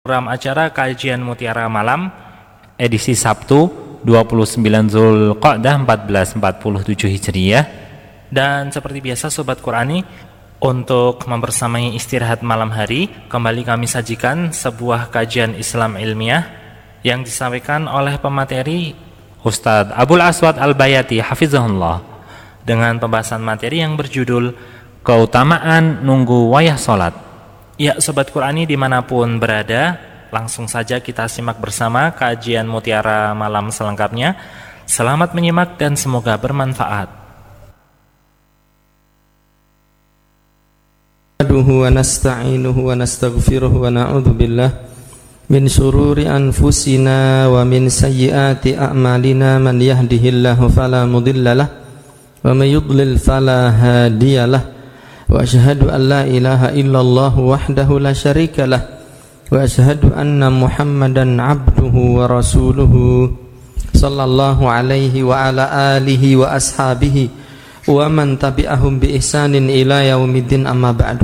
Program acara kajian Mutiara Malam edisi Sabtu 29 Zulqa'dah 1447 Hijriah. Dan seperti biasa Sobat Qurani, untuk membersamai istirahat malam hari, kembali kami sajikan sebuah kajian Islam ilmiah yang disampaikan oleh pemateri Ustadz Abul Aswad Al-Bayati Hafizahullah, dengan pembahasan materi yang berjudul Keutamaan Nunggu Wayah Sholat. Ya Sobat Qurani dimanapun berada, langsung saja kita simak bersama kajian Mutiara Malam selengkapnya. Selamat menyimak dan semoga bermanfaat. Wa nasta'inuhu wa nastaghfiruhu wa na'udzu billah min syururi anfusina wa min sayyiati a'malina, man yahdihillahu fala mudhillalah wa may yudlil fala hadiyalah. Wa asyhadu an la ilaha illallah wahdahu la syarikalah wa asyhadu anna Muhammadan abduhu wa rasuluhu sallallahu alaihi wa ala alihi wa ashabihi wa man tabi'ahum bi ihsanin ila yaumiddin, amma ba'du.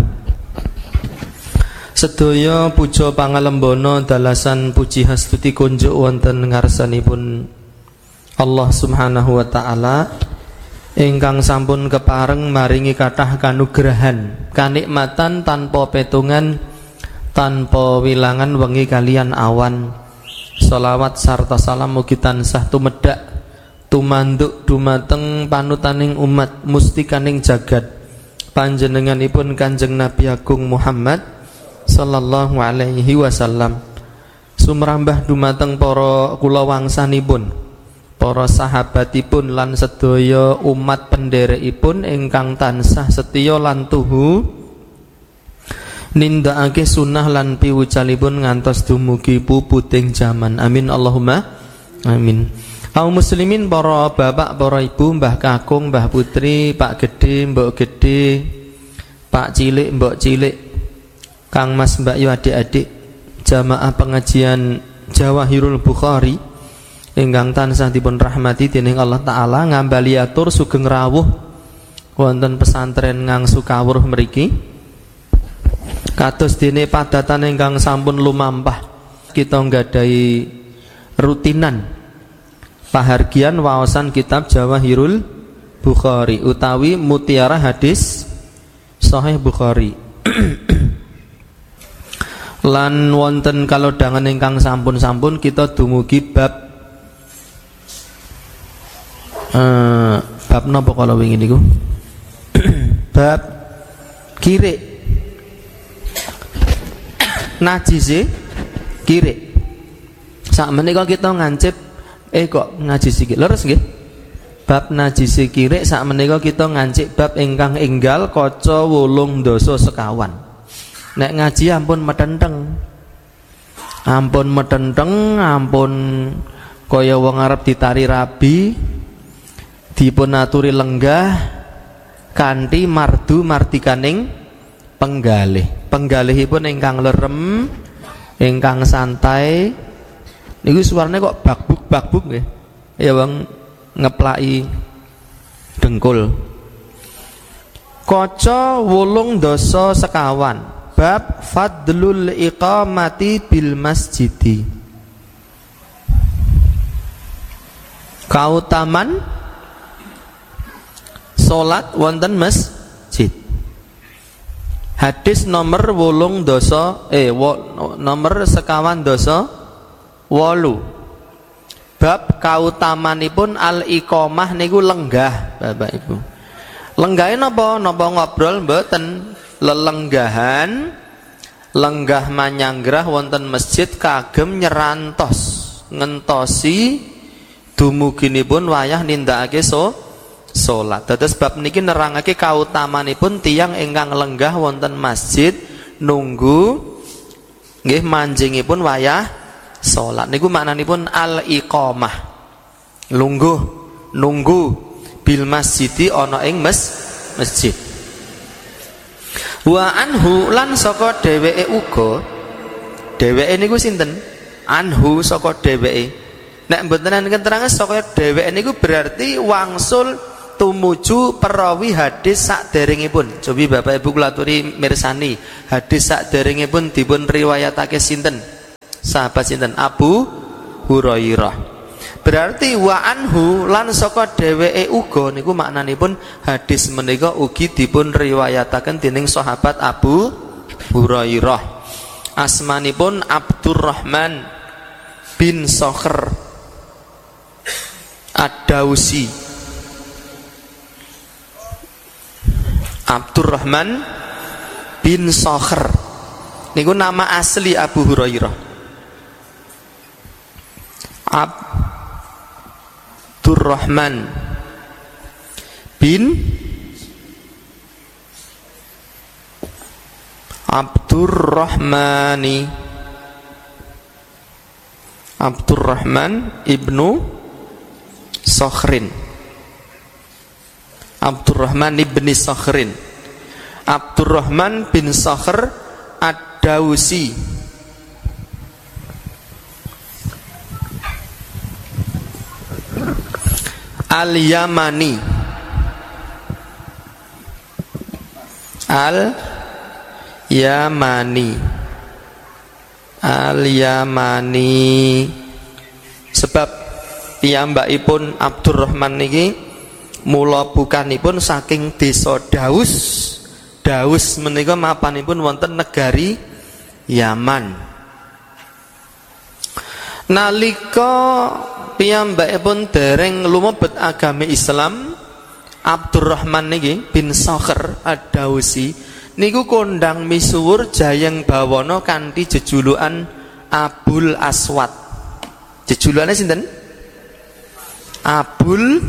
Sedaya puja pangalembono dalasan puji hastuti kunjuk wonten ngarsanipun Allah Subhanahu wa taala ingkang sampun kepareng maringi kathah kanugrahan, kanikmatan tanpa petungan, tanpa wilangan wengi kalian awan. Shalawat sarta salam mugi tansah tumedhak tumanduk dumateng panutaning umat mustikaning jagat panjenenganipun Kanjeng Nabi Agung Muhammad sallallahu alaihi wasallam, sumrambah dumateng para kula wangsanipun, para sahabatipun lan sedaya umat penderekipun ingkang tansah setya lan tuhu nindakake sunah lan piwucalipun ngantos dumugi puputing jaman. Amin Allahumma amin. Kaum muslimin, para bapak, para ibu, mbah kakung, mbah putri, pak gede, mbok gede, pak cilik, mbok cilik, kang mas, mbak yu, adik-adik, jamaah pengajian Jawahirul Bukhari ingkang tansah dipun rahmati dening Allah taala, ngambali atur sugeng rawuh wonten pesantren Ngang Sukawuh mriki. Kados dene padatan ingkang sampun lumampah, kita nggadahi rutinan pahargian waosan kitab Jawahirul Bukhari utawi mutiara hadis Sahih Bukhari. Lan wonten kalodhangan ingkang sampun-sampun kita dumugi bab napa kala wingi niku? Bab kirik. Najise kirik. Sakmenika kita ngancip kok ngaji sikit leres nggih. Bab najise kirik sakmenika kita ngancik bab ingkang enggal kaca 8 dasa sekawan. Nek ngaji ampun metenteng. Ampun metenteng, ampun kaya wong arep ditari rabi, dipun aturi lenggah kanthi mardu mardikaning penggalih. Penggalihipun ingkang lerem, ingkang santai. Niku suarane kok bakbuk nggih. Ya wong ngeplaki dengkul. Kaca 8 dasa sekawan. Bab fadlul iqamati bil masjidi. Kautaman salat wonten masjid. Hadis nomor 8 dasa nomor sekawan dasa 8. Bab kautamanipun al-iqamah niku lenggah, Bapak Ibu. Lenggahe napa? Napa ngobrol mboten? Lelenggahan, lenggah manyanggrah wonten masjid kagem nyerantos ngentosi dumuginipun wayah nindakake salat. Dados bab niki nerangake kautamanipun tiyang ingkang lenggah wonten masjid nunggu nggih manjingipun wayah salat. Niku maknanipun al-iqamah. Nunggu bil masjidi ana ing masjid. Wa anhu lan saka dheweke uga. Dheweke niku sinten? Anhu saka dheweke. Nek mboten keterangan saka dheweke niku berarti wangsul tumuju perawi hadis sakderengipun. Cobi Bapak Ibu kula aturi mirsani, hadis sakderengipun dipun riwayatake sinten? sahabat sinten? Abu Hurairah. Berarti wa anhu lan saka dheweke uga niku maknanipun hadis menika ugi dipun riwayataken dening sahabat Abu Hurairah. Asmanipun Abdurrahman bin Sakhr Ad-Dausi. Abdurrahman bin Sakhr niku nama asli Abu Hurairah. Abdurrahman bin Abdurrahman ibnu Sakhrin. Abdurrahman ibni Sakhrin. Abdurrahman bin Sakhr Ad-Dausi. Al-Yamani. Sebab piyambakipun Abdurrahman niki mula bukanipun saking desa Daus. Daus menika mapanipun wonten negari Yaman. Nalika piyambakipun dereng lumebet agami Islam, Abdurrahman niki bin Sakhr Ad-Dausi niku kondang misuwur jayeng bawana kanthi jejulukan Abul Aswad. Jejulukane sinten? Abul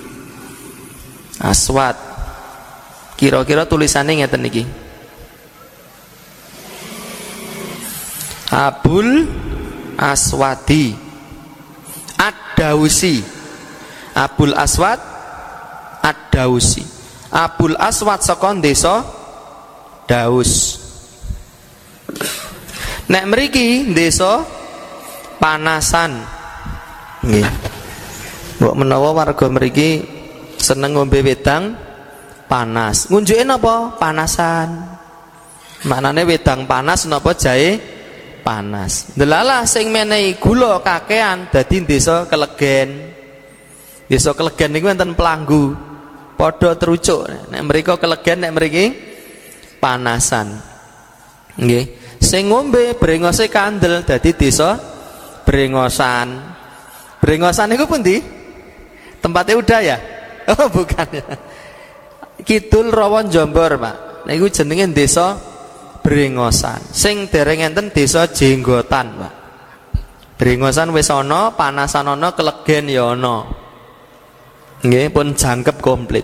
Aswad. Kira-kira tulisannya ngeten niki. Abul Aswadi Ad-Dausi. Abul Aswad Ad-Dausi. Abul Aswad saka desa Daus. Nek mriki desa Panasan. Nggih. Mbok menawa warga mriki seneng ngombe wedang panas. Ngunjuke napa? Panasan. Maknane wedang panas napa jahe panas. Delalah sing menehi gula kakean dadi desa Kelegen. Desa Kelegen niku enten pelanggu. Padha terucuk. Nek mriko Kelegen, nek mriki Panasan. Nggih. Sing ngombe brengose kandel dadi desa Brengosan. Brengosan niku pundi? Tempatnya udah ya? Oh, bukan ya. Kidul Rawon Jombor, Pak. Niku jenenge desa Brengosan. Sing dereng enten desa Jenggotan, Pak. Brengosan wis ana, Panasan ana, Kelegen ya ana. Nggih, pun jangkep komplit.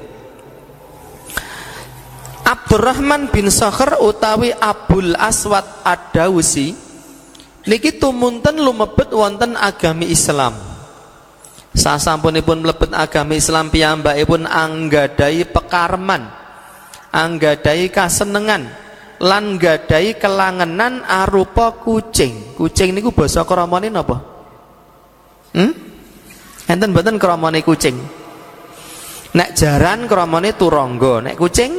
Abdurrahman bin Sakhr utawi Abul Aswad Ad-Dausi niki tumunten lumebet wonten agami Islam. Sasampunipun mlebet agami Islam piyambakipun anggadhahi pekarman, anggadhahi kasenengan lan nggadhahi kelangenan arupa kucing. Kucing niku basa kramane napa? Enten mboten kramane kucing? Nek jaran kramane turangga, nek kucing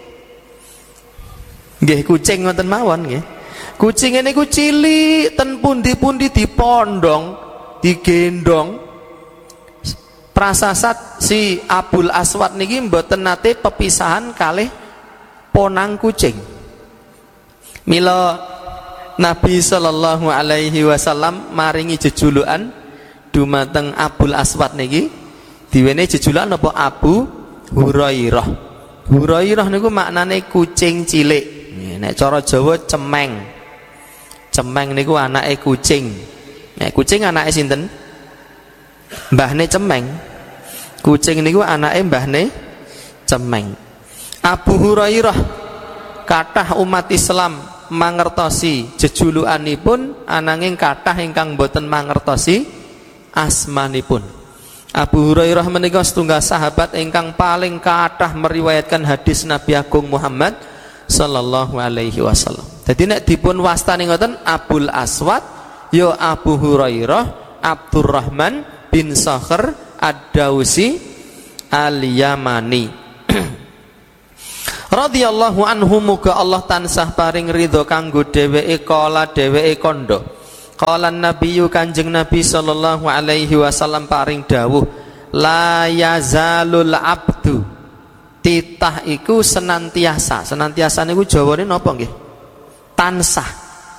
nggih kucing ngoten mawon nggih. Kucing niku cilik ten pundi-pundi dipondong, digendong. Prasasat si Abul Aswad niki mboten nate pepisahan kalih ponang kucing. Mila Nabi sallallahu alaihi wasallam maringi jejulukan dumateng Abul Aswad niki diwene jejulukan apa? Abu Hurairah. Hurairah niku maknane kucing cilik. Nek cara Jawa cemeng. Cemeng niku anake kucing. Nek kucing anake sinten? Mbahne cemeng. Kucing niku anake mbahne cemeng. Abu Hurairah kathah umat Islam mangertosi jejulukanipun ananging kathah ingkang boten mangertosi asmanipun. Abu Hurairah menika setunggal sahabat ingkang paling kathah meriwayatkan hadis Nabi Agung Muhammad sallallahu alaihi wasallam. Jadi nek dipun wastani ngoten Abul Aswad ya Abu Hurairah Abdurrahman bin Sakhr Ad-Dausi Al-Yamani. Radhiyallahu anhu, muga Allah tansah paring ridho kanggo dheweke kala dheweke kandha. Qala nabiyyu kanjeng Nabi sallallahu alaihi wasallam paring dawuh, la yazalul abdu, titah iku senantiasa. Senantiasa niku jawane napa nggih? Tansah.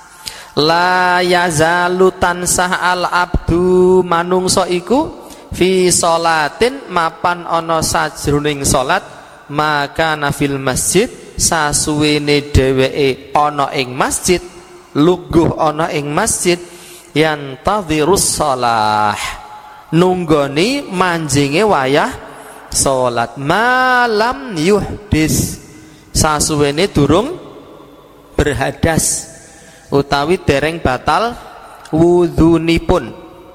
La yazalu tansah al abdu, manungsa iku fi sholatin mapan ana sajroning salat, maka nafil masjid sasuwene dheweke ana ing masjid, lungguh ana ing masjid, yantadhirus shalah, nunggoni manjinge wayah salat, malam yuhdis, sasuwene durung berhadas utawi dereng batal wudhunipun.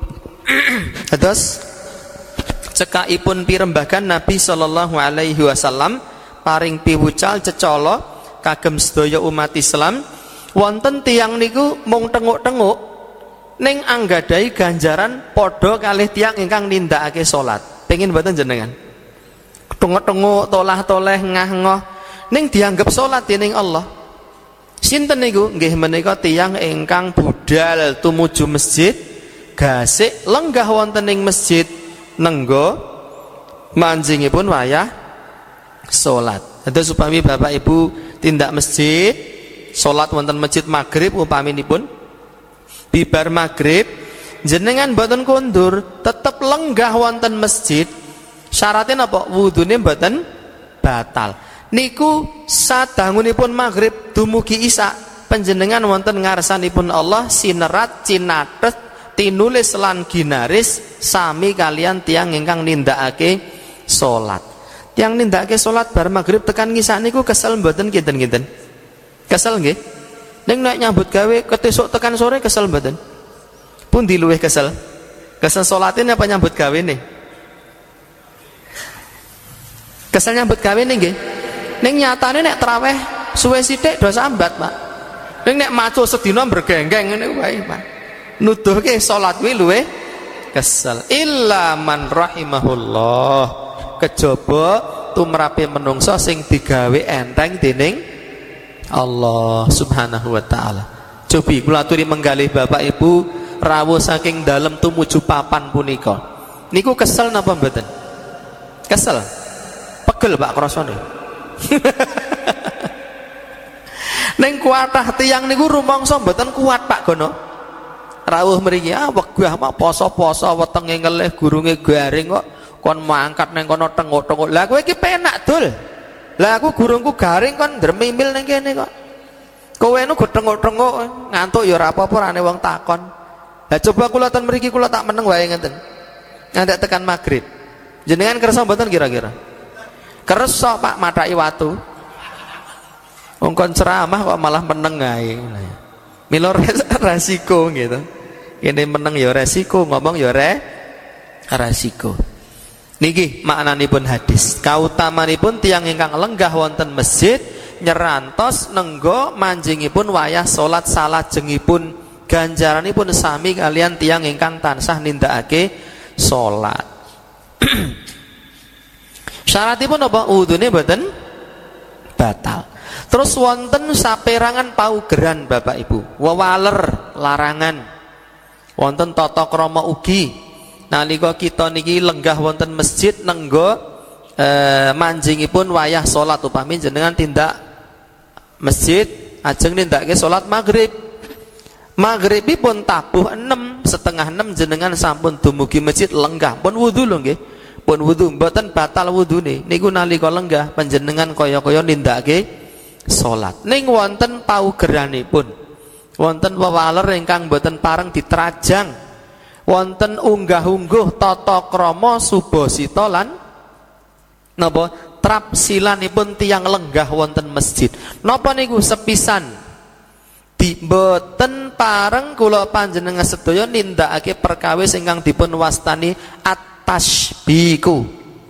Terus cekaipun pirembagan Nabi sallallahu alaihi wasallam paring piwucal cecala kagem sedaya umat Islam, wonten tiyang niku mung tenguk-tenguk ning anggadhahi ganjaran padha kalih tiyang ingkang nindakake salat. Pengin mboten jenengan? Tenguk-tenguk tolah-toleh ngah-ngoh ning dianggep salat dening Allah. Sinten niku? Nggih menika tiyang ingkang budal tumuju masjid, gasik lenggah wonten ing masjid, nenggo manjingipun wayah salat. Dados upami Bapak Ibu tindak masjid, salat wonten masjid maghrib upaminipun, bibar maghrib jenengan mboten kondur, tetep lenggah wonten masjid, syaratnya apa? Wudune mboten batal. Niku sadangunipun maghrib dumugi isya, panjenengan wonten ngarsanipun Allah sinerat cinatet tinulis lan ginaris sami kalian tiang ingkang nindakake salat. Tiang nindakake salat bar maghrib tekan isya niku kesel mboten kinten-kinten? Kesel nggih? Ning nek nyambut gawe ketesuk tekan sore kesel mboten? Pundi luwih kesel? Kesel salatin apa nyambut gawe nih? Kesel nyambut gawe nih nggih? Ning nyatane nek traweh suwe sithik do sambat, Pak. Ning nek maco sedina bergenggeng ngene wae, Pak. Nuduhke salat kuwi luwih kesel. Illa man rahimahullah, kejaba tumrape menungso sing digawe enteng dening Allah Subhanahu wa taala. Cobi kula aturi menggalih Bapak Ibu rawuh saking dalem tumuju papan punika. Niku kesel napa mboten? Kesel. Pegel Pak krasane. Neng kuatah tiyang niku rumangsa mboten kuat Pak Gono. Rawuh mriki wegah mak poso-poso wetenge ngelih gurunge garing kok kon mangkat neng kono tengok-tengok. Lah kowe iki penak dul. Lah aku gurungku garing kon ndremimil ning kene kok. Kowe nu go tengok-tengok ngantuk ya ora apa-apa rane wong takon. Lah coba kula ten mriki kula tak meneng wae ngenten. Ngantek tekan maghrib. Jenengan kersa mboten kira-kira? Kersa Pak mataki watu. Wong kon ceramah kok malah meneng ae. Mila resiko gitu. Kene meneng ya resiko, ngomong ya resiko. Niki maknanipun hadis. Kautamanipun tiyang ingkang lenggah wonten masjid nyerantos nenggo manjingipun wayah salat salajengipun ganjaranipun sami kalian tiyang ingkang tansah nindakake salat. Syaratipun apa? Udune mboten batal. Terus wonten saperangan paugeran Bapak Ibu, wewaler larangan. Wonten tata krama ugi. Nalika kita niki lenggah wonten masjid nenggo manjingipun wayah salat upami jenengan tindak masjid ajeng nindakake salat maghrib. Maghribipun tabuh 6:30 jenengan sampun dumugi masjid lenggah. Pun wudu lho nggih. Pun wudu mboten batal wudune. Niku nalika lenggah panjenengan kaya-kaya nindakake salat. Ning wonten paugeranipun. Wonten wewaler ingkang mboten pareng diterajang. Wonten unggah-ungguh tata krama subasita lan napa trapsilanipun tiyang lenggah wonten masjid. Napa niku sepisan di mboten pareng kula panjenengan sedaya nindakake perkawis ingkang dipun wastani at-tasbiku.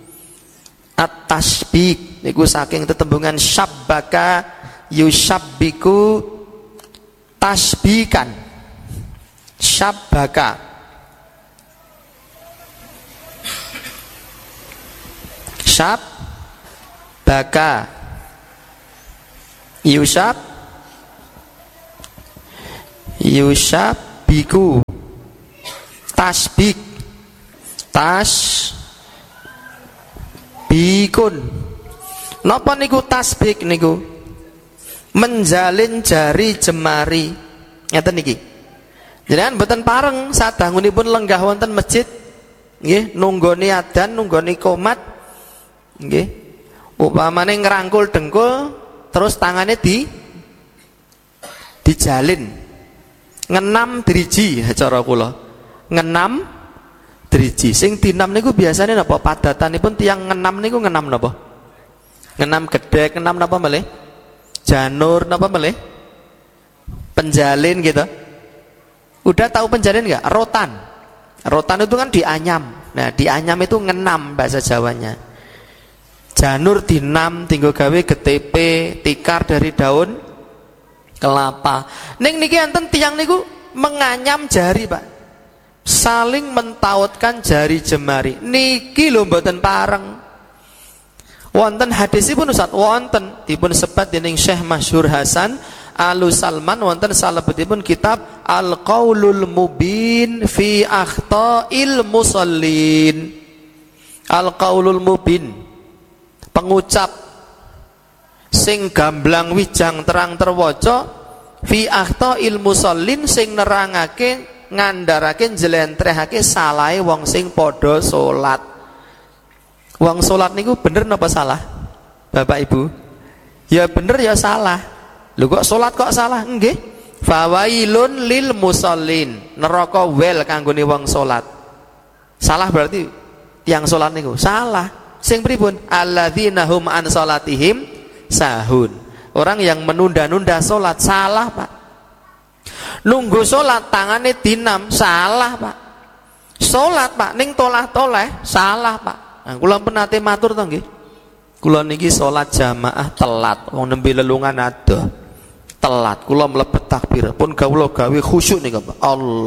At-tasbik niku saking tetembungan syabbaka yusabbiku tasbikan. Syabbaka baka tasbiku, tasbik, tasbikun. Napa niku tasbik niku? Menjalin jari jemari. Ngeten niki. Jenengan mboten pareng sadangunipun lenggah wonten masjid nggih, nunggoni adzan, nunggoni qomat nggih. Upamane ngrangkul dengkul terus tangannya dijalin. Ngenam driji cara kula. Ngenam driji. Sing dinam niku biasane napa? Padatanipun tiyang ngenam niku ngenam napa? Ngenam gedhek, ngenam napa malih? Janur napa malih? Penjalin gitu. Udah tahu penjalin enggak? Rotan. Rotan itu kan dianyam. Nah, dianyam itu ngenam bahasa Jawanya. Janur dinam tinggo gawe getepe, tikar dari daun kelapa. Ning niki enten tiyang niku menganyam jari, Pak. Saling mentautkan jari jemari. Niki lho mboten pareng. Wonten hadisipun Ustaz, wonten dipun sebat dening Syekh Masyhur Hasan Al-Salman wonten salebetipun kitab Al-Qaulul Mubin fi Akhta'il Musallin. Al-Qaulul Mubin, pengucap sing gamblang wijang terang terwaca fi Akhta'il Musallin, sing nerangake ngandharake njlentrehake salahe wong sing padha salat. Wong salat niku bener napa salah? Bapak Ibu? Ya bener ya salah. Lho kok salat kok salah? Nggih. Fawailun lil musallin. Neraka wel kanggone wong salat. Salah berarti yang salat niku salah. Sing pripun? Alladzina hum an salatihim sahun. Orang yang menunda-nunda salat salah, Pak. Nunggu salat tangane dinam salah, Pak. Salat, Pak, ning tolah-toleh salah, Pak. Nah, kula pun nate matur to nggih. Kula niki salat jamaah telat, wong nembe lelungan adoh. Telat, kula mlebet takbir pun kawula gawe khusyuk nika, Pak.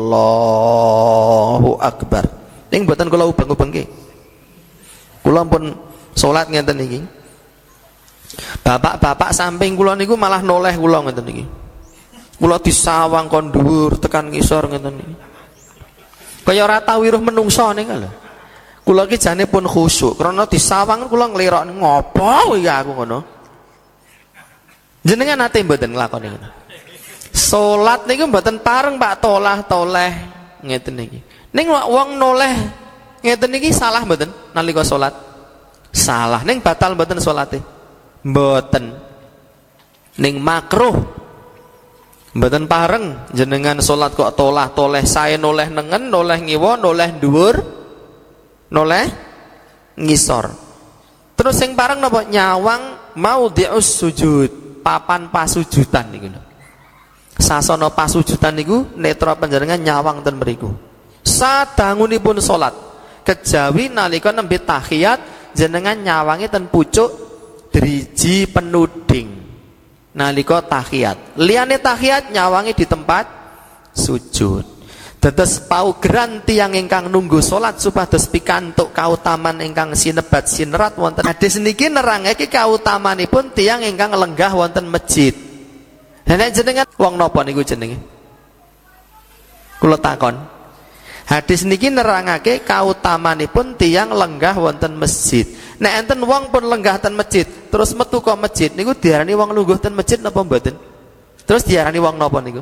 Allahu Akbar. Ning mboten kula ubeng-ubengke. Kula pun salat ngenten niki. Bapak-bapak samping kula niku malah noleh kula ngenten niki. Kula disawang kon dhuwur tekan ngisor ngenten niki. Kaya ora tau wiruh menungso ning lho. Kula iki jane pun khusyuk krana disawang kula nglirok ngopo iki aku ngono. Jenengan nate mboten nglakoni ngono. Salat niku mboten pareng Pak, tolah-toleh ngeten niki. Ning wong noleh ngeten niki salah mboten nalika salat? Salah. Ning batal mboten salate? Mboten. Ning makruh. Mboten pareng jenengan salat kok tolah-toleh, sae noleh nengen, noleh ngiwa, noleh dhuwur, noleh ngisor. Terus sing pareng napa? Nyawang maudhi'us sujud. Papan pasujudan niku lho. Sasana pasujudan niku netra panjenengan nyawang ten mriku. Sadangunipun salat, kejawi nalika nembe tahiyat jenengan nyawangi ten pucuk driji penuding nalika tahiyat. Liyane tahiyat nyawangi di tempat sujud. Dados paugeran tiyang ingkang nunggu salat supados pikantuk kautaman ingkang sinebat sinerat wonten hadis niki nerangake kautamanipun tiyang ingkang lenggah wonten masjid. Nek jenengan wong napa niku jenenge? Kula takon. Hadis niki nerangake kautamanipun tiyang lenggah wonten masjid. Nek enten wong pun lenggah ten masjid terus metu ka masjid niku diarani wong lungguh ten masjid napa mboten? Terus diarani wong napa niku?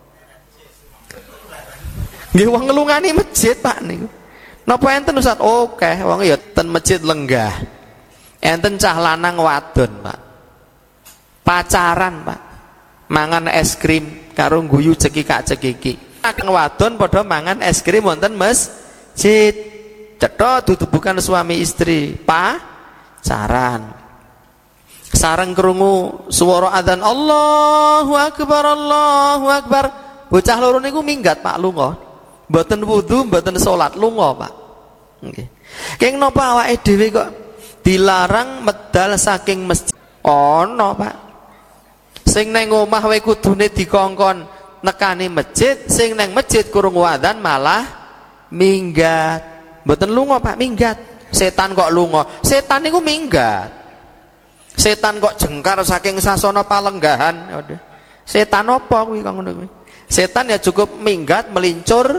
Nggih wong ngelungani masjid, Pak niku. Napa enten Ustaz? Oke, wong ya ten masjid lenggah. Enten cah lanang wadon, Pak. Pacaran, Pak. Mangan es krim karo guyu cekikak-cekiki. Kang wadon padha mangan es krim wonten masjid. Cetha dudu bukan suami istri, pacaran. Sareng krungu swara adzan Allahu Akbar, Allahu Akbar. Bocah loro niku minggat, Pak, lunga. Mboten wudu, mboten salat, lunga, Pak. Nggih. Keng napa awake dhewe kok dilarang medal saking masjid? Ana, Pak. Sing nang omah wae kudune dikongkon nekani masjid, sing nang masjid kurung adzan malah minggat. Mboten lunga, Pak, minggat. Setan kok lunga? Setan niku minggat. Setan kok jengkar saking sasana palenggahan. Setan apa kuwi kang ngono kuwi? Setan ya cukup minggat, melincur